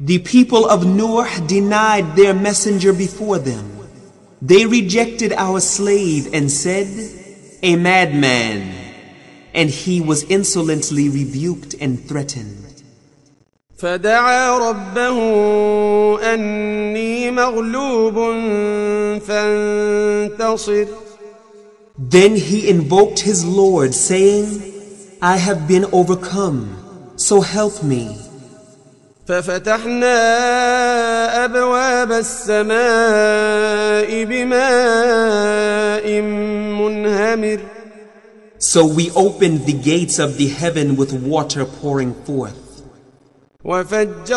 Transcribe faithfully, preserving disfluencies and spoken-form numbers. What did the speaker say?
The people of Nuh denied their messenger before them. They rejected our slave and said, "A madman," and he was insolently rebuked and threatened. فدعا ربه أني مغلوب فانتصر. Then he invoked his Lord, saying, "I have been overcome, so help me." ففتحنا أبواب السماء بماء منهمر. So we opened the gates of the heaven with water pouring forth. وفجر